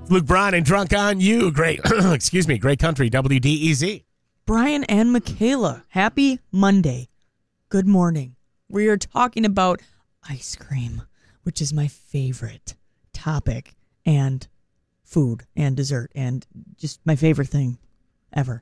Luke Braun and Drunk on You. Great, excuse me, great country, WDEZ. Brian and Michaela, happy Monday. Good morning. We are talking about ice cream, which is my favorite topic, and food and dessert, and just my favorite thing ever.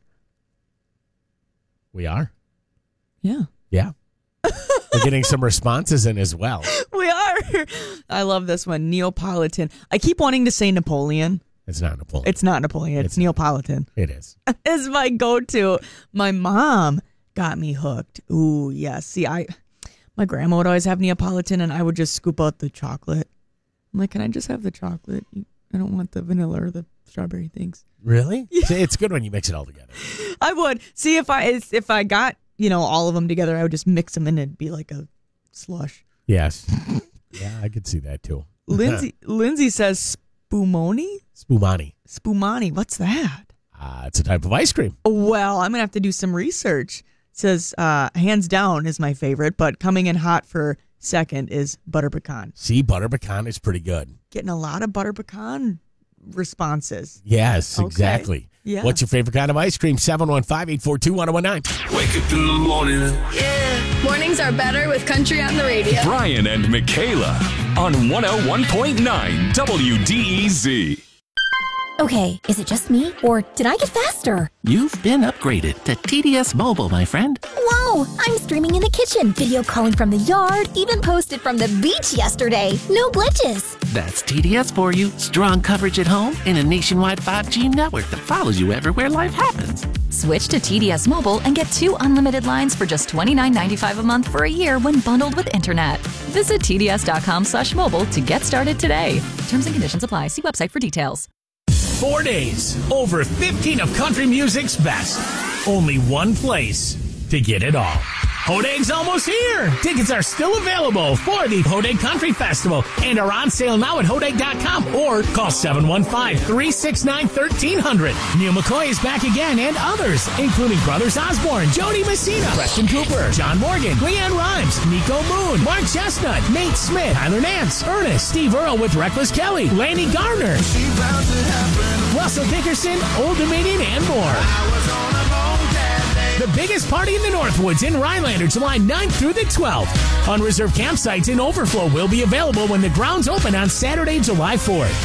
We are? Yeah. Yeah. We're getting some responses in as well. We are. I love this one. Neapolitan. I keep wanting to say Napoleon. It's not Napoleon. It's not Napoleon. It's Neapolitan. It is. It's my go-to. My mom got me hooked. Ooh, yes. See, my grandma would always have Neapolitan, and I would just scoop out the chocolate. I'm like, can I just have the chocolate? I don't want the vanilla or the strawberry things. Really? Yeah. See, it's good when you mix it all together. I would. See, if I got, all of them together, I would just mix them in and it'd be like a slush. Yes. Yeah, I could see that too. Lindsay says spumoni? Spumani. What's that? It's a type of ice cream. Well, I'm going to have to do some research. It says hands down is my favorite, but coming in hot for second is butter pecan. See, butter pecan is pretty good. Getting a lot of butter pecan responses. Yes, Okay. exactly. Yeah. What's your favorite kind of ice cream? 715-842-1019. Wake up in the morning. Yeah. Mornings are better with country on the radio. Brian and Michaela on 101.9 WDEZ. Okay, is it just me, or did I get faster? You've been upgraded to TDS Mobile, my friend. Whoa, I'm streaming in the kitchen, video calling from the yard, even posted from the beach yesterday. No glitches. That's TDS for you. Strong coverage at home and a nationwide 5G network that follows you everywhere life happens. Switch to TDS Mobile and get 2 unlimited lines for just $29.95 a month for a year when bundled with internet. Visit TDS.com/mobile to get started today. Terms and conditions apply. See website for details. 4 days, over 15 of country music's best. Only one place to get it all. Hodeg's almost here. Tickets are still available for the Hodeg Country Festival and are on sale now at Hodeg.com or call 715-369-1300. Neil McCoy is back again and others, including Brothers Osborne, Jody Messina, Preston Cooper, John Morgan, Leanne Rhymes, Nico Moon, Mark Chestnut, Nate Smith, Tyler Nance, Ernest, Steve Earle with Reckless Kelly, Laney Gardner, Russell Dickerson, Old Dominion, and more. The biggest party in the Northwoods in Rhinelander, July 9th through the 12th. Unreserved campsites in overflow will be available when the grounds open on Saturday, July 4th.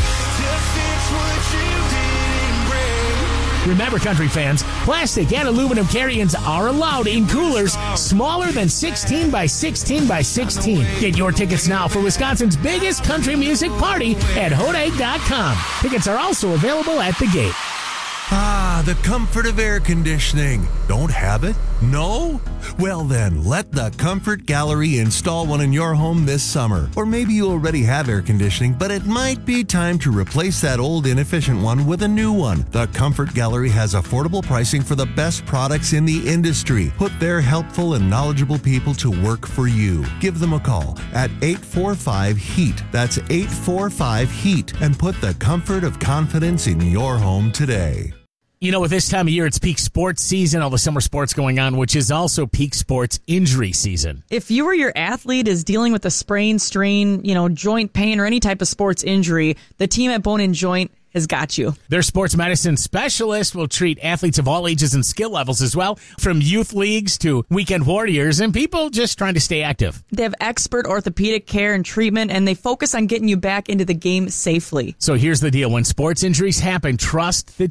Remember, country fans, plastic and aluminum carry-ins are allowed in coolers smaller than 16 by 16 by 16. Get your tickets now for Wisconsin's biggest country music party at Hodeg.com. Tickets are also available at the gate. Ah, the comfort of air conditioning. Don't have it? No? Well then, let the Comfort Gallery install one in your home this summer. Or maybe you already have air conditioning, but it might be time to replace that old inefficient one with a new one. The Comfort Gallery has affordable pricing for the best products in the industry. Put their helpful and knowledgeable people to work for you. Give them a call at 845-HEAT. That's 845-HEAT. And put the comfort of confidence in your home today. You know, with this time of year, it's peak sports season, all the summer sports going on, which is also peak sports injury season. If you or your athlete is dealing with a sprain, strain, joint pain, or any type of sports injury, the team at Bone & Joint has got you. Their sports medicine specialist will treat athletes of all ages and skill levels as well, from youth leagues to weekend warriors and people just trying to stay active. They have expert orthopedic care and treatment, and they focus on getting you back into the game safely. So here's the deal. When sports injuries happen, trust the